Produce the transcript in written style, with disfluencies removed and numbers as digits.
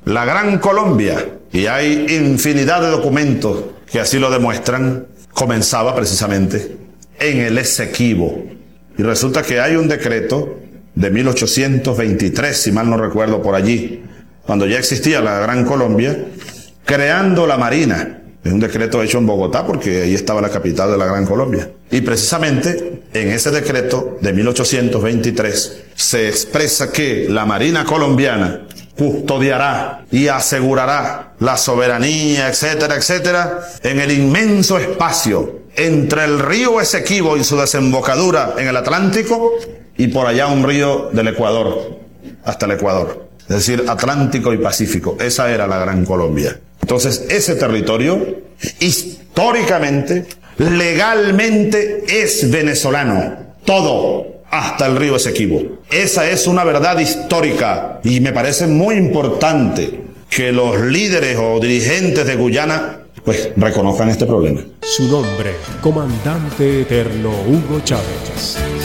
La Gran Colombia, y hay infinidad de documentos que así lo demuestran, comenzaba precisamente en el Esequibo. Y resulta que hay un decreto de 1823, si mal no recuerdo, por allí, cuando ya existía la Gran Colombia, creando la Marina. Es un decreto hecho en Bogotá porque ahí estaba la capital de la Gran Colombia. Y precisamente en ese decreto de 1823 se expresa que la Marina colombiana custodiará y asegurará la soberanía, etcétera, etcétera, en el inmenso espacio entre el río Esequibo y su desembocadura en el Atlántico y por allá un río del Ecuador, hasta el Ecuador. Es decir, Atlántico y Pacífico. Esa era la Gran Colombia. Entonces, ese territorio, históricamente, legalmente, es venezolano. Todo, hasta el río Esequibo. Esa es una verdad histórica y me parece muy importante que los líderes o dirigentes de Guyana, pues, reconozcan este problema. Su nombre, Comandante Eterno Hugo Chávez.